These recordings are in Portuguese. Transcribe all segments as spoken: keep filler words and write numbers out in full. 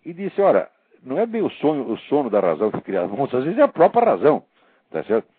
e disse, olha, não é bem o, sonho, o sono da razão que cria as monstros, às vezes é a própria razão, tá certo?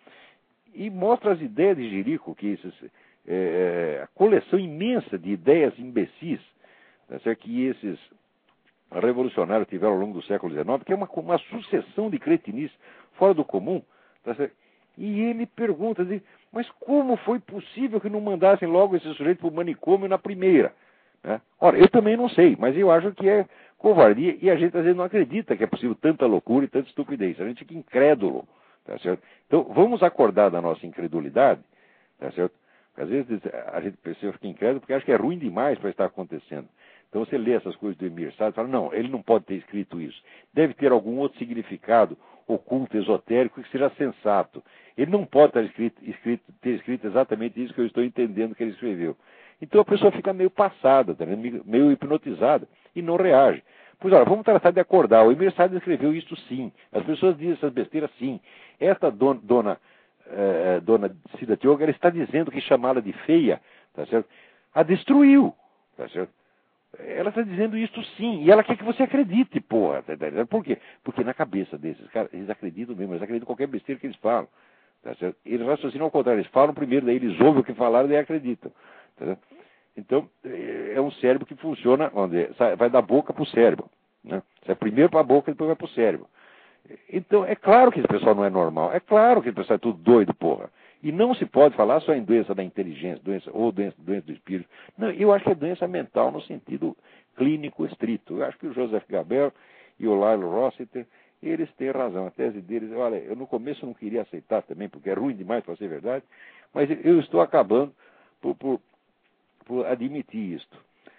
E mostra as ideias de Jerico, que esses, é, a coleção imensa de ideias imbecis, tá certo? Que esses revolucionários tiveram ao longo do século dezenove, que é uma, uma sucessão de cretinices fora do comum, tá certo? E ele pergunta, diz, mas como foi possível que não mandassem logo esse sujeito para o manicômio na primeira? Né? Ora, eu também não sei, mas eu acho que é covardia e a gente às vezes não acredita que é possível tanta loucura e tanta estupidez. A gente fica incrédulo, tá certo? Então, vamos acordar da nossa incredulidade, tá certo? Porque às vezes a gente pensa, fica incrédulo porque acha que é ruim demais para estar acontecendo. Então você lê essas coisas do Emir Saad e fala, não, ele não pode ter escrito isso. Deve ter algum outro significado oculto, esotérico, que seja sensato. Ele não pode ter escrito, escrito, ter escrito exatamente isso que eu estou entendendo que ele escreveu. Então a pessoa fica meio passada, tá vendo? Meio hipnotizada, e não reage. Pois olha, vamos tratar de acordar. O Emir Saad escreveu isso sim. As pessoas dizem essas besteiras sim. Esta dona, dona, eh, dona Cida Tioga, ela está dizendo que chamá-la de feia, tá certo? A destruiu, tá certo? Ela está dizendo isso sim, e ela quer que você acredite, porra. Por quê? Porque na cabeça desses caras, eles acreditam mesmo, eles acreditam em qualquer besteira que eles falam. Tá certo? Eles raciocinam ao contrário, eles falam primeiro, daí eles ouvem o que falaram e daí acreditam. Tá certo? Então, é um cérebro que funciona, onde vai da boca para o cérebro. Né? Sai primeiro para a boca e depois vai para o cérebro. Então, é claro que esse pessoal não é normal, é claro que esse pessoal é tudo doido, porra. E não se pode falar só em doença da inteligência, doença, ou doença, doença do espírito. Não, eu acho que é doença mental no sentido clínico estrito. Eu acho que o Joseph Gabel e o Lyle Rossiter, eles têm razão. A tese deles, olha, eu no começo não queria aceitar também, porque é ruim demais para ser verdade, mas eu estou acabando por, por, por admitir isto.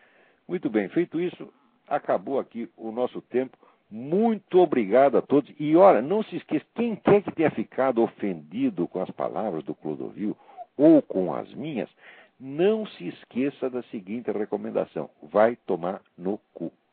Muito bem, feito isso, acabou aqui o nosso tempo. Muito obrigado a todos. E olha, não se esqueça, quem quer que tenha ficado ofendido com as palavras do Clodovil ou com as minhas, não se esqueça da seguinte recomendação: vai tomar no cu.